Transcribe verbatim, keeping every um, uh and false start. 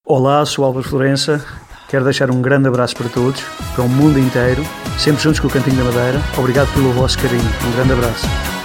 Olá, sou Álvaro Florença. Quero deixar um grande abraço para todos, para o mundo inteiro, sempre juntos com o Cantinho da Madeira. Obrigado pelo vosso carinho. Um grande abraço.